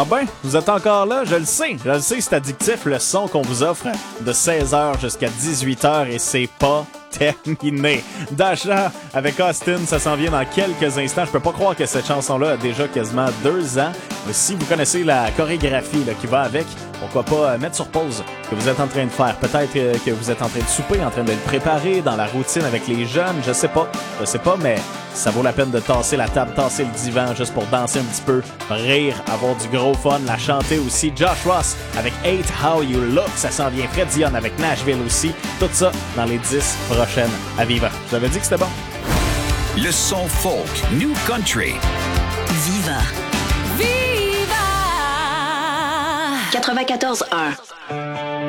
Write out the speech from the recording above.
Ah ben, vous êtes encore là, je le sais, c'est addictif le son qu'on vous offre de 16h jusqu'à 18h et c'est pas terminé. Dasha avec Austin, ça s'en vient dans quelques instants. Je peux pas croire que cette chanson-là a déjà quasiment 2 ans. Mais si vous connaissez la chorégraphie là, qui va avec, pourquoi pas mettre sur pause ce que vous êtes en train de faire. Peut-être que vous êtes en train de souper, en train de le préparer dans la routine avec les jeunes, je sais pas, mais ça vaut la peine de tasser la table, tasser le divan juste pour danser un petit peu, rire, avoir du gros fun, la chanter aussi. Josh Ross avec Hate How You Look, ça s'en vient. Fred Dion avec Nashville aussi. Tout ça dans les 10 prochaines à Viva. Je vous avais dit que c'était bon. Le son folk, New Country. Viva. Viva! 94.1